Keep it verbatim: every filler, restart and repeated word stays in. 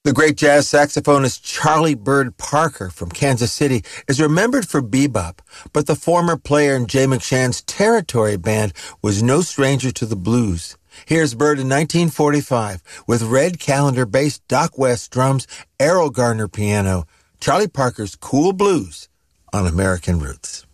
The great jazz saxophonist Charlie Bird Parker from Kansas City is remembered for bebop, but the former player in Jay McShann's Territory Band was no stranger to the blues. Here's Bird in nineteen forty-five with Red Callender bass, Doc West drums, Errol Garner piano, Charlie Parker's Cool Blues on American Roots.